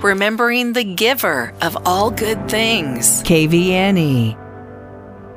remembering the giver of all good things. KVNE.